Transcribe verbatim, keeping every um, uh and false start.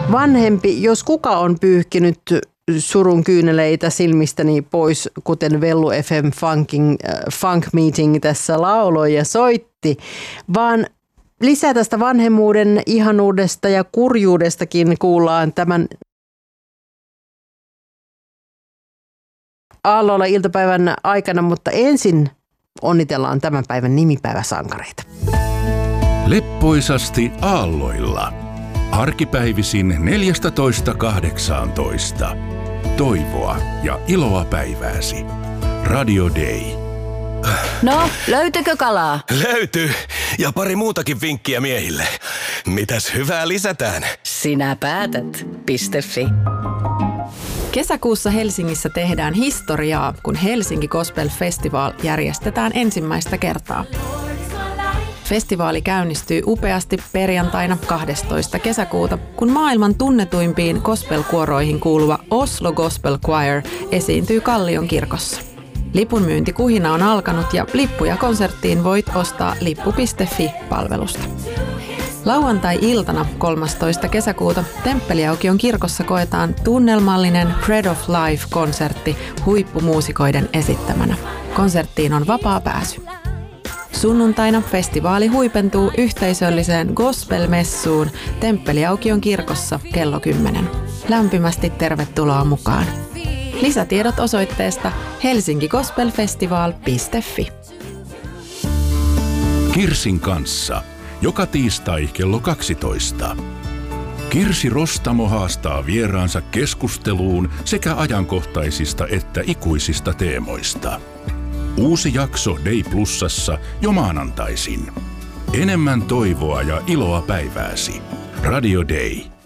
Vanhempi, jos kuka on pyyhkinyt surun kyyneleitä silmistäni pois, kuten Vellu F M Funking, äh, Funk Meeting tässä lauloi ja soitti, vaan lisää tästä vanhemmuuden ihanuudesta ja kurjuudestakin kuullaan tämän Aalloilla iltapäivän aikana, mutta ensin onnitellaan tämän päivän nimipäiväsankareita. Leppoisasti Aalloilla. Arkipäivisin neljätoista kahdeksantoista. Toivoa ja iloa päivääsi. Radio Day. No, löytyykö kalaa? Löytyy. Ja pari muutakin vinkkiä miehille. Mitäs hyvää lisätään? Sinä päätät. Piste.fi. Kesäkuussa Helsingissä tehdään historiaa, kun Helsinki Gospel Festival järjestetään ensimmäistä kertaa. Festivaali käynnistyy upeasti perjantaina kahdestoista kesäkuuta, kun maailman tunnetuimpiin gospel-kuoroihin kuuluva Oslo Gospel Choir esiintyy Kallion kirkossa. Lipunmyyntikuhina on alkanut ja lippuja konserttiin voit ostaa lippu piste fi-palvelusta. Lauantai-iltana kolmastoista kesäkuuta Temppeliaukion kirkossa koetaan tunnelmallinen Bread of Life-konsertti huippumuusikoiden esittämänä. Konserttiin on vapaa pääsy. Sunnuntaina festivaali huipentuu yhteisölliseen gospel-messuun Temppeliaukion kirkossa kello kymmenen. Lämpimästi tervetuloa mukaan. Lisätiedot osoitteesta helsinkigospelfestival piste fi. Kirsin kanssa. Joka tiistai kello kaksitoista. Kirsi Rostamo haastaa vieraansa keskusteluun sekä ajankohtaisista että ikuisista teemoista. Uusi jakso Day Plusassa jo maanantaisin. Enemmän toivoa ja iloa päivääsi. Radio Day.